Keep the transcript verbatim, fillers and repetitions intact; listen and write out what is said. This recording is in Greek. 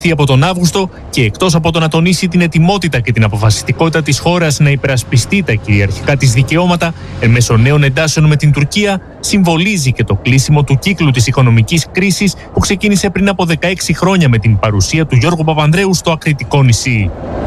από τον Αύγουστο και εκτός από το να τονίσει την ετοιμότητα και την αποφασιστικότητα της χώρας να υπερασπιστεί τα κυριαρχικά της δικαιώματα εν μέσω νέων εντάσεων με την Τουρκία, συμβολίζει και το κλείσιμο του κύκλου της οικονομικής κρίσης που ξεκίνησε πριν από δεκαέξι χρόνια με την παρουσία του Γιώργου Παπανδρέου στο ακριτικό νησί.